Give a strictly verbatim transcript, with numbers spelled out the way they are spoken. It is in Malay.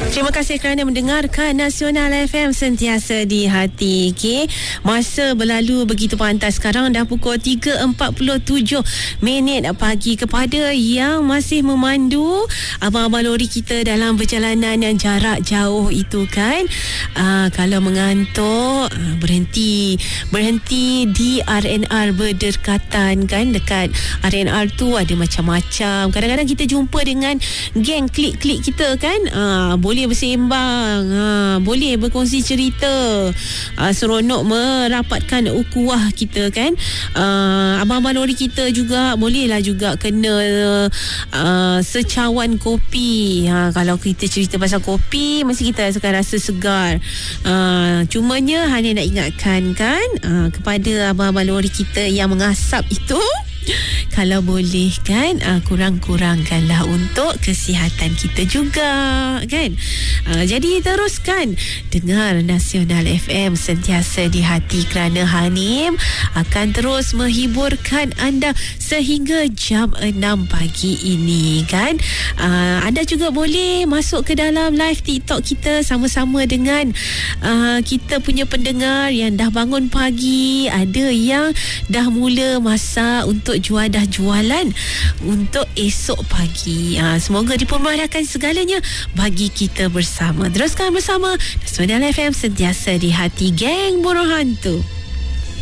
Terima kasih kerana mendengarkan Nasional F M sentiasa di hati. Okay? Masa berlalu begitu pantas. Sekarang dah pukul tiga empat puluh tujuh minit pagi. Kepada yang masih memandu abang-abang lori kita dalam perjalanan yang jarak jauh itu kan, aa, kalau mengantuk, aa, berhenti berhenti di R and R berdekatan kan. Dekat R and R tu ada macam-macam. Kadang-kadang kita jumpa dengan geng klik-klik kita kan. Aa, boleh bersembang, ha, boleh berkongsi cerita, ha, seronok merapatkan ukhuwah kita kan. uh, abang-abang lori kita juga bolehlah juga kena uh, secawan kopi. Ha, kalau kita cerita pasal kopi mesti kita akan rasa segar. uh, cumanya hanya nak ingatkan kan, uh, kepada abang-abang lori kita yang mengasap itu, kalau boleh kan, uh, kurang-kurangkanlah untuk kesihatan kita juga kan. uh, Jadi teruskan dengar Nasional F M sentiasa di hati, kerana Hanim akan terus menghiburkan anda sehingga jam enam pagi ini kan. uh, Anda juga boleh masuk ke dalam live TikTok kita sama-sama dengan uh, kita punya pendengar yang dah bangun pagi. Ada yang dah mula masak untuk jual, dah jualan untuk esok pagi. Ha, semoga dipermudahkan segalanya bagi kita bersama. Teruskan bersama Nasional F M sentiasa di hati, geng burung hantu.